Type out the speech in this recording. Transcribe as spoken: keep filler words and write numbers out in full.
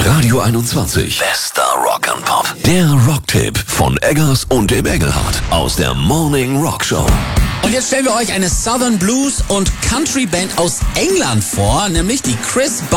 Radio einundzwanzig. Bester Rock and Pop. Der Rocktipp von Eggers und dem Engelhardt aus der Morning Rock Show. Und jetzt stellen wir euch eine Southern Blues und Country Band aus England vor, nämlich die Chris